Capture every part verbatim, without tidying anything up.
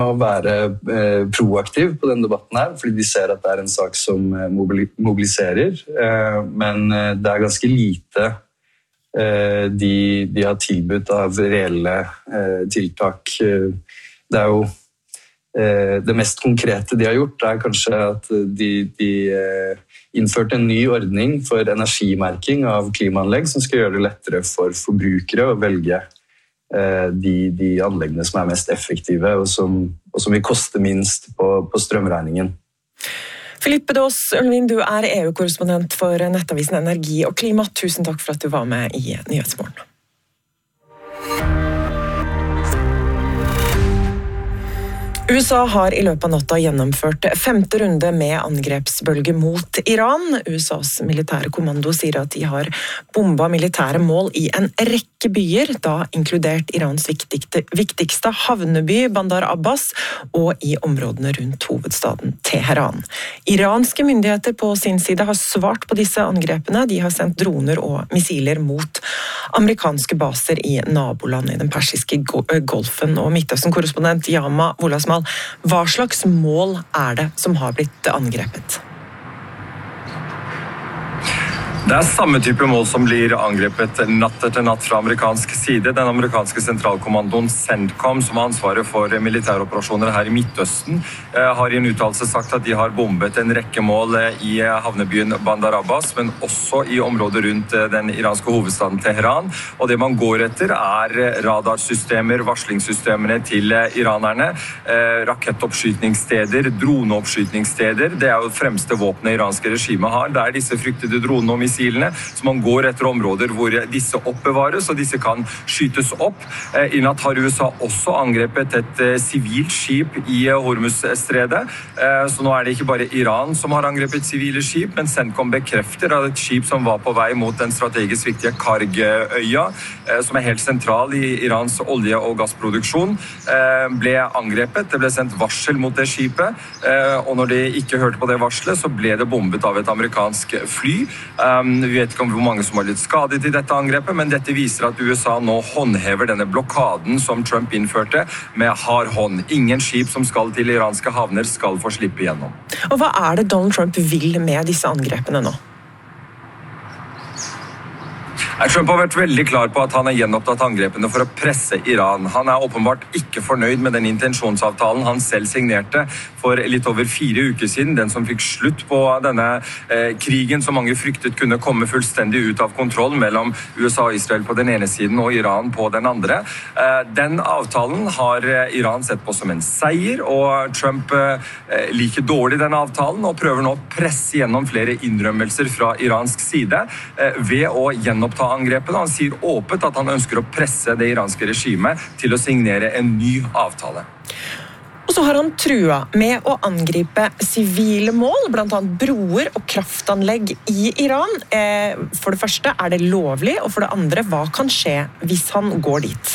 å være eh, proaktiv på denne debatten her, fordi de ser at det er en sak som eh, mobiliserer, eh, men eh, det er ganske lite eh, de, de har tilbudt av reelle eh, tiltak. Det er jo eh, det mest konkrete de har gjort, er kanskje at de, de eh, innførte en ny ordning for energimerking av klimaanlegg som skal gjøre det lettere for forbrukere å velge De, de anleggene som er mest effektive og som, og som vil koste minst på, på strømregningen. Filippe Daas Ølvin, du er E U-korrespondent for nettavisen Energi og Klima. Tusen takk for at du var med i Nyhetsmorgen. U S A har i løpet av natta gjennomført femte runde med angrepsbølge mot Iran. U S A's militære kommando sier at de har bombet militære mål i en rekke byer, da inkludert Irans viktigste, viktigste havneby Bandar Abbas og i områdene rundt hovedstaden Teheran. Iranske myndigheter på sin side har svart på disse angrepene. De har sendt droner og missiler mot amerikanske baser i naboland i den persiske golfen. Og Midtøsten-korrespondent Yama Wolasmal, hva slags mål er det som har blitt angrepet? Det er samme type mål som blir angrepet natt etter natt fra amerikansk side. Den amerikanske sentralkommandoen CENTCOM, som har ansvaret for militæroperasjoner her i Midtøsten, har i en uttalelse sagt at de har bombet en rekke mål i havnebyen Bandar Abbas, men også i området rundt den iranske hovedstaden Teheran. Og det man går etter er radarsystemer, varslingssystemene til iranerne, rakettoppskytningssteder, droneoppskytningssteder. Det er jo fremste våpenet iranske regimet har. Det er disse fryktede dronene og missilene, så man går etter områder hvor disse oppbevares, og disse kan skytes opp. I natt har U S A også angrepet et sivilt skip i Hormuzstredet, så nå er det ikke bare Iran som har angrepet sivile skip, men CENTCOM bekrefter at et skip som var på vei mot den strategisk viktige Karg-øya, som er helt sentral i Irans olje- og gassproduksjon, ble angrepet. Det ble sendt varsel mot det skipet, og når de ikke hørte på det varselet, så ble det bombet av et amerikansk fly. Vi vet ikke om hvor mange som har litt skadet i dette angrepet, men dette viser at U S A nå håndhever denne blokaden som Trump innførte med hard hånd. Ingen skip som skal til iranske havner skal få slippe gjennom. Og hva er det Donald Trump vil med disse angrepene nå? Trump har vært veldig klar på at han har gjenopptatt angrepene for å presse Iran. Han er åpenbart ikke fornøyd med den intensjonsavtalen han selv signerte for litt over fire uker siden, den som fikk slutt på denne eh, krigen som mange fryktet kunne komme fullstendig ut av kontroll mellom U S A og Israel på den ene siden og Iran på den andre. Eh, den avtalen har Iran sett på som en seier, og Trump eh, liker dårlig den avtalen og prøver nå å presse gjennom flere innrømmelser fra iransk side eh, ved å gjenoppta angrepene. Han sier åpent at han ønsker å presse det iranske regimet til å signere en ny avtale. Og så har han trua med å angripe sivile mål, blant annet broer og kraftanlegg i Iran. For det første, er det lovlig? Og for det andre, hva kan skje hvis han går dit?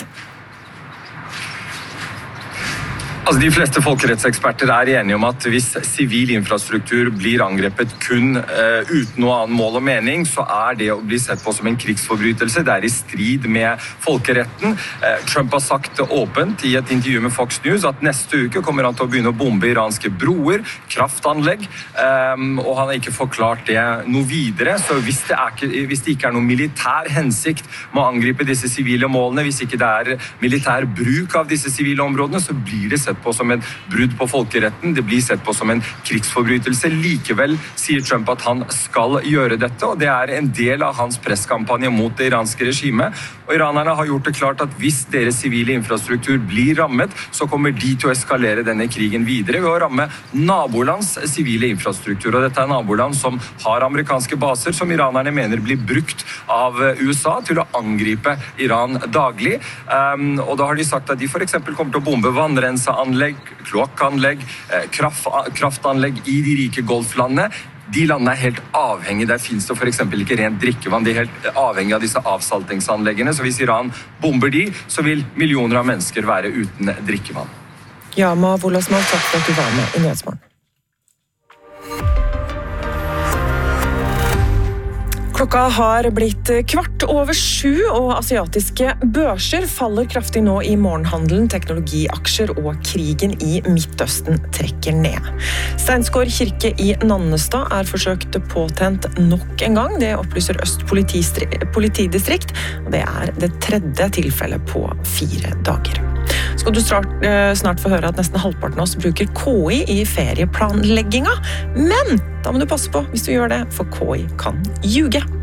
Altså, de fleste folkerettseksperter er enige om at hvis sivil infrastruktur blir angrepet kun uh, uten noe annen mål og mening, så er det å bli sett på som en krigsforbrytelse. Det er i strid med folkeretten. Uh, Trump har sagt åpent i et intervju med Fox News at neste uke kommer han til å begynne å bombe iranske broer, kraftanlegg, um, og han har ikke forklart det noe videre. Så hvis det, er ikke, hvis det ikke er noen militær hensikt med å angripe disse sivile målene, hvis ikke det er militær bruk av disse sivile områdene, så blir det sett på som en brudd på folkeretten. Det blir sett på som en krigsforbrytelse. Likevel sier Trump at han skal gjøre dette, og det er en del av hans presskampanje mot det iranske regimet. Og iranerne har gjort det klart at hvis deres sivile infrastruktur blir rammet, så kommer de til å eskalere denne krigen videre ved å ramme nabolands sivile infrastruktur. Og dette er naboland som har amerikanske baser, som iranerne mener blir brukt av U S A til å angripe Iran daglig. Um, og da har de sagt at de for eksempel kommer til å bombe vannrenseanlegg, anlegg, kloakkanlegg, kraft, kraftanlegg i de rike golflandene. De landene er helt avhengige. Der finnes det for eksempel ikke rent drikkevann. De er helt avhengige av disse avsaltingsanleggene. Så hvis Iran bomber de, så vil millioner av mennesker være uten drikkevann. Yama Wolasmal, takk for at du var med i Nyhetsmorgen. Klokka har blitt kvart over sju, og asiatiske børser faller kraftig nå i morgenhandelen. Teknologiaksjer og krigen i Midtøsten trekker ned. Steinsgård kirke i Nannestad er forsøkt påtent nok en gang. Det opplyser Øst politidistrikt, og det er det tredje tilfellet på fire dager. Skal du snart, snart få høre at nesten halvparten av oss bruker K I i ferieplanlegginga, men da må du passe på hvis du gjør det, for K I kan ljuge.